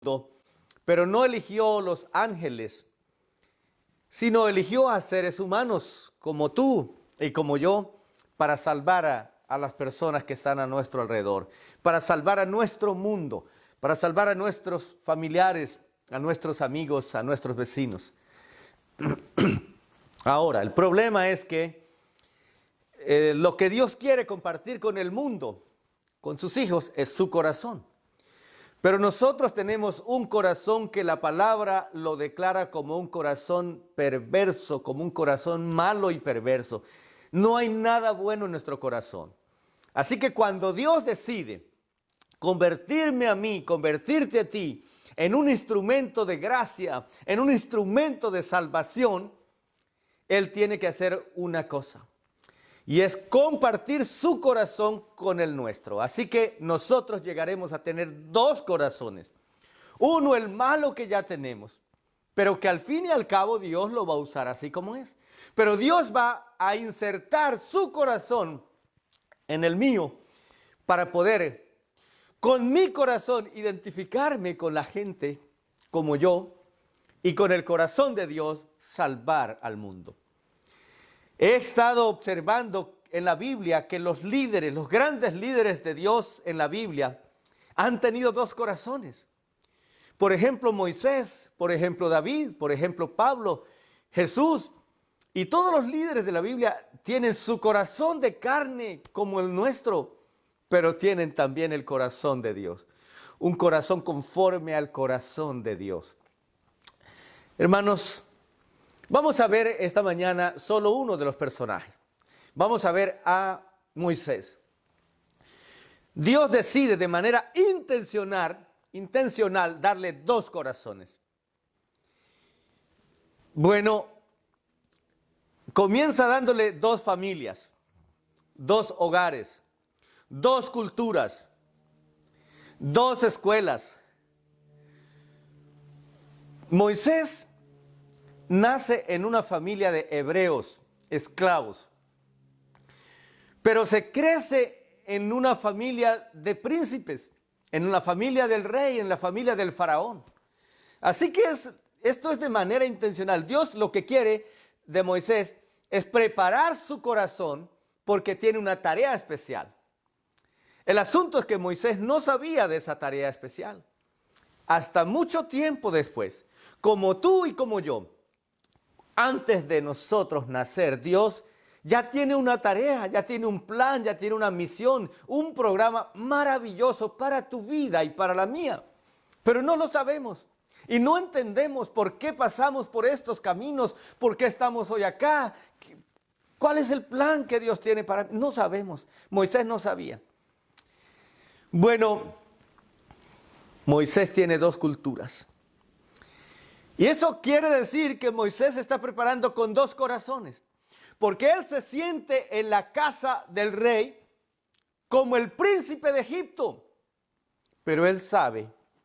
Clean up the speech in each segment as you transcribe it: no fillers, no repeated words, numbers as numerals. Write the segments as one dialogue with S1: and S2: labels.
S1: pero no eligió los ángeles, sino eligió a seres humanos como tú y como yo para salvar a las personas que están a nuestro alrededor, para salvar a nuestro mundo, para salvar a nuestros familiares, a nuestros amigos, a nuestros vecinos. Ahora, el problema es que lo que Dios quiere compartir con el mundo, con sus hijos, es su corazón. Pero nosotros tenemos un corazón que la palabra lo declara como un corazón perverso, como un corazón malo y perverso. No hay nada bueno en nuestro corazón. Así que cuando Dios decide convertirme a mí, convertirte a ti en un instrumento de gracia, en un instrumento de salvación, Él tiene que hacer una cosa. Y es compartir su corazón con el nuestro. Así que nosotros llegaremos a tener dos corazones. Uno, el malo que ya tenemos, pero que al fin y al cabo Dios lo va a usar así como es. Pero Dios va a insertar su corazón en el mío para poder, con mi corazón, identificarme con la gente como yo y con el corazón de Dios salvar al mundo. He estado observando en la Biblia que los líderes, los grandes líderes de Dios en la Biblia han tenido dos corazones. Por ejemplo, Moisés, por ejemplo, David, por ejemplo, Pablo, Jesús. Y todos los líderes de la Biblia tienen su corazón de carne como el nuestro, pero tienen también el corazón de Dios. Un corazón conforme al corazón de Dios. Hermanos, vamos a ver esta mañana solo uno de los personajes. Vamos a ver a Moisés. Dios decide de manera intencional darle dos corazones. Bueno, comienza dándole dos familias, dos hogares, dos culturas, dos escuelas. Moisés nace en una familia de hebreos, esclavos, pero se crece en una familia de príncipes, en una familia del rey, en la familia del faraón. Así que esto es de manera intencional. Dios lo que quiere de Moisés es preparar su corazón porque tiene una tarea especial. El asunto es que Moisés no sabía de esa tarea especial. Hasta mucho tiempo después, como tú y como yo, antes de nosotros nacer, Dios ya tiene una tarea, ya tiene un plan, ya tiene una misión, un programa maravilloso para tu vida y para la mía. Pero no lo sabemos y no entendemos por qué pasamos por estos caminos, por qué estamos hoy acá, cuál es el plan que Dios tiene para mí. No sabemos, Moisés no sabía. Bueno, Moisés tiene dos culturas. Y eso quiere decir que Moisés se está preparando con dos corazones. Porque él se siente en la casa del rey como el príncipe de Egipto. Pero él sabe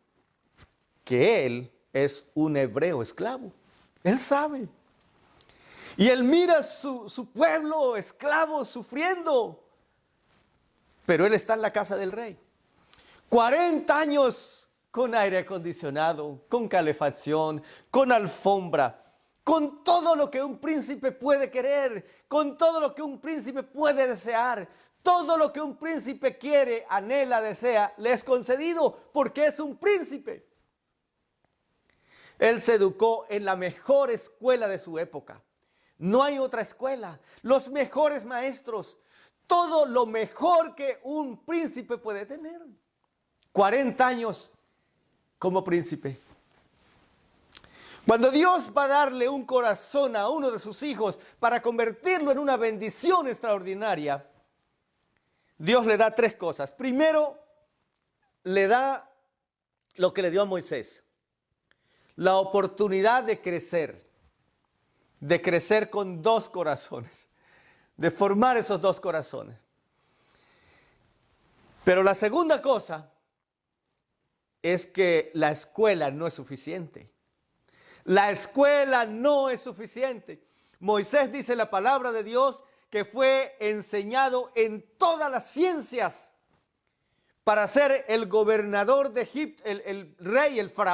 S1: que él es un hebreo esclavo. Él sabe. Y él mira su pueblo esclavo sufriendo. Pero él está en la casa del rey. 40 años con aire acondicionado, con calefacción, con alfombra, con todo lo que un príncipe puede querer, con todo lo que un príncipe puede desear. Todo lo que un príncipe quiere, anhela, desea, le es concedido porque es un príncipe. Él se educó en la mejor escuela de su época. No hay otra escuela. Los mejores maestros, todo lo mejor que un príncipe puede tener. 40 años como príncipe. Cuando Dios va a darle un corazón a uno de sus hijos para convertirlo en una bendición extraordinaria, Dios le da tres cosas. Primero, le da lo que le dio a Moisés, la oportunidad de crecer con dos corazones, de formar esos dos corazones. Pero la segunda cosa es que la escuela no es suficiente. La escuela no es suficiente. Moisés dice la palabra de Dios que fue enseñado en todas las ciencias, para ser el gobernador de Egipto, el rey, el faraón.